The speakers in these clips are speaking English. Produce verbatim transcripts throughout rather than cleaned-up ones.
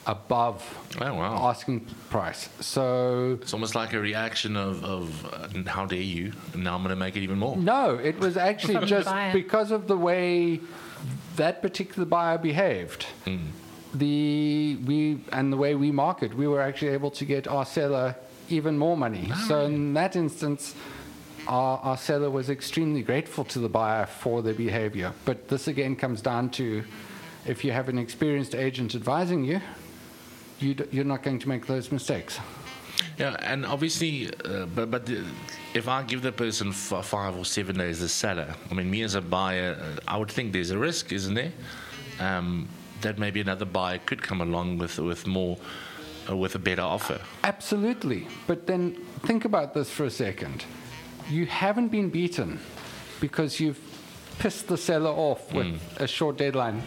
above Oh, wow. asking price. So It's almost like a reaction of, of uh, how dare you, now I'm going to make it even more. no, it was actually From the just buyer. because of the way that particular buyer behaved. The we and the way we market, we were actually able to get our seller even more money. So in that instance, our, our seller was extremely grateful to the buyer for their behavior. But this again comes down to, if you have an experienced agent advising you, you d- you're not going to make those mistakes. Yeah, and obviously, uh, but but the, if I give the person f- five or seven days, the seller, I mean, me as a buyer, uh, I would think there's a risk, isn't there? Um, that maybe another buyer could come along with with more, uh, with a better offer. Absolutely. But then think about this for a second. You haven't been beaten because you've pissed the seller off with a short deadline.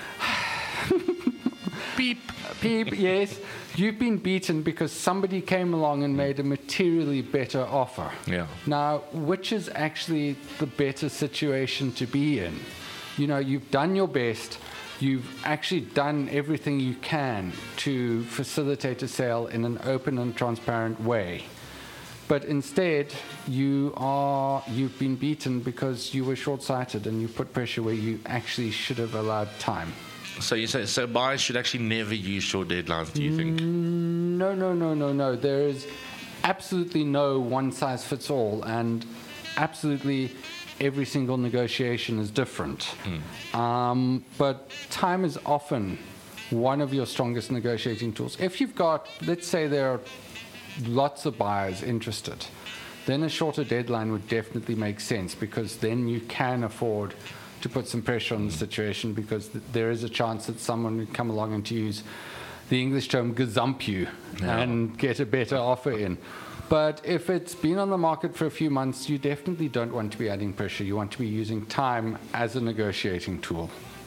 Beep. Peep, yes. You've been beaten because somebody came along and made a materially better offer. Yeah. Now, which is actually the better situation to be in? You know, you've done your best. You've actually done everything you can to facilitate a sale in an open and transparent way. But instead, you are, you've been beaten because you were short-sighted and you put pressure where you actually should have allowed time. So you say so buyers should actually never use short deadlines, do you think? No, no, no, no, no. There is absolutely no one-size-fits-all, and absolutely every single negotiation is different. Um, but time is often one of your strongest negotiating tools. If you've got, let's say there are lots of buyers interested, then a shorter deadline would definitely make sense, because then you can afford to put some pressure on the situation, because th- there is a chance that someone would come along and to use the English term gazump you Yeah. and get a better offer in. But if it's been on the market for a few months, you definitely don't want to be adding pressure. You want to be using time as a negotiating tool.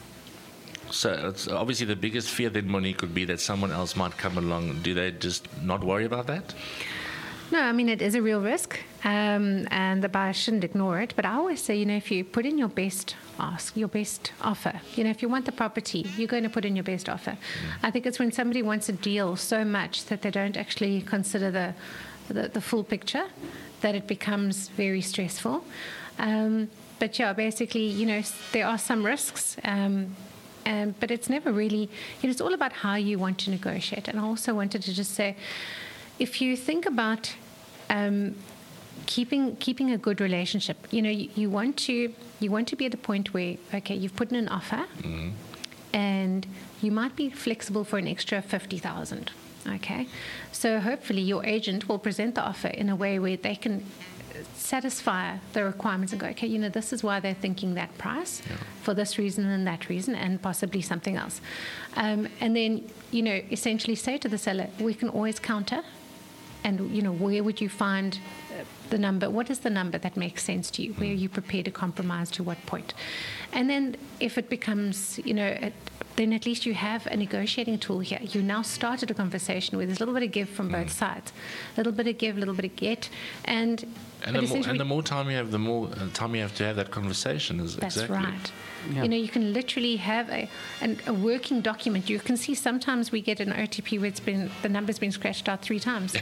So it's obviously the biggest fear then, Monique, would be that someone else might come along. Do they just not worry about that? No, I mean, it is a real risk, um, and the buyer shouldn't ignore it. But I always say, you know, if you put in your best ask, your best offer, you know, if you want the property, you're going to put in your best offer. Mm. I think it's when somebody wants a deal so much that they don't actually consider the, the, the full picture, that it becomes very stressful. Um, but yeah, basically, you know, there are some risks. Um, Um, but it's never really, you know, it's all about how you want to negotiate. And I also wanted to just say, if you think about um, keeping keeping a good relationship, you know, you, you want to you want to be at a point where, okay, you've put in an offer, mm-hmm. and you might be flexible for an extra fifty thousand. Okay, so hopefully your agent will present the offer in a way where they can satisfy the requirements and go, okay, you know, this is why they're thinking that price, yeah. for this reason and that reason, and possibly something else. Um, and then, you know, essentially say to the seller, we can always counter. And, you know, where would you find the number? What is the number that makes sense to you? Where are you prepared to compromise, to what point? And then if it becomes, you know, it, then at least you have a negotiating tool here. You now started a conversation where there's a little bit of give from both sides. A little bit of give, a little bit of get. And, and, the more, and the more time you have, the more time you have to have that conversation. Is That's exactly. right. Yeah. You know, you can literally have a, an, a working document. You can see sometimes we get an O T P where it's been, the number's been scratched out three times.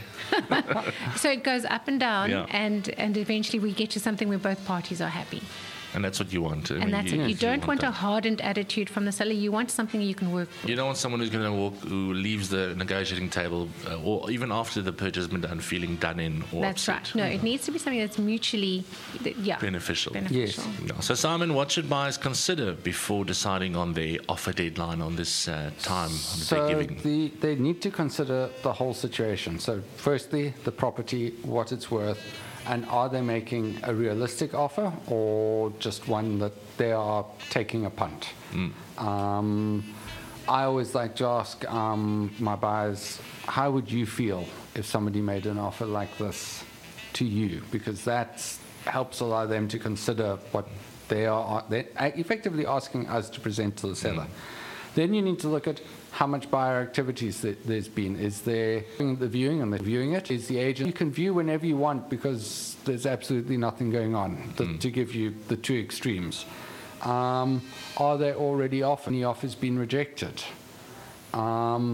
So it goes up and down, yeah. and, and eventually we get to something where both parties are happy. And that's what you want. I and mean, that's you, it. You don't you want, want a hardened attitude from the seller. You want something you can work with. You don't want someone who's going to walk, who leaves the negotiating table, uh, or even after the purchase has been done, feeling done in or That's upset. right. No, it needs to be something that's mutually, yeah, beneficial. beneficial. Yes. No. So, Simon, what should buyers consider before deciding on their offer deadline on this uh, time that So they're giving? the, they need to consider the whole situation. So firstly, the property, what it's worth, and are they making a realistic offer or just one that they are taking a punt? Mm. Um, I always like to ask um, my buyers, how would you feel if somebody made an offer like this to you? Because that helps allow them to consider what they are they're effectively asking us to present to the seller. Mm. Then you need to look at how much buyer activities that there's been. Is there the viewing and the viewing it? Is the agent? You can view whenever you want because there's absolutely nothing going on to, mm. to give you the two extremes. Um, are they already off? Any offers been rejected? Um,